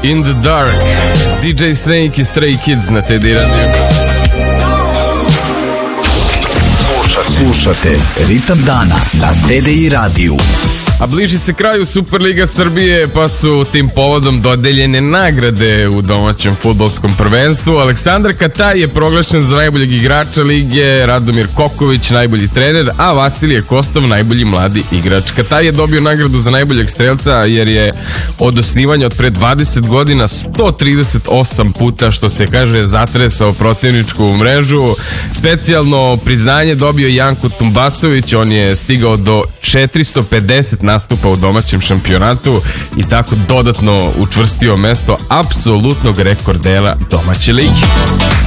In the Dark, DJ Snake i Stray Kids na TD Radio. Slušate Ritam dana na TDI radiju. A bliži se kraju Superliga Srbije, pa su tim povodom dodeljene nagrade u domaćem fudbalskom prvenstvu. Aleksandar Kataj je proglašen za najboljeg igrača lige, Radomir Koković najbolji trener, a Vasilije Kostov najbolji mladi igrač. Kataj je dobio nagradu za najboljeg strelca jer je od osnivanja od pre 20 godina 138 puta, što se kaže, zatresao protivničku mrežu. Specijalno priznanje dobio Janko Tumbasović, on je stigao do 450 nastupa u domaćem šampionatu i tako dodatno učvrstio mesto apsolutnog rekordera domaće lige.